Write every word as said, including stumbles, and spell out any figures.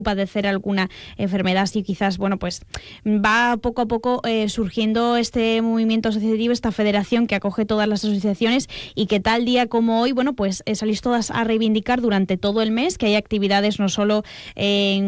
padecer alguna enfermedad, así quizás, bueno, pues va poco a poco eh, surgiendo este movimiento asociativo, esta federación que acoge todas las asociaciones y que tal día como hoy, bueno, pues eh, salís todas a reivindicar durante todo el mes que hay actividades no solo en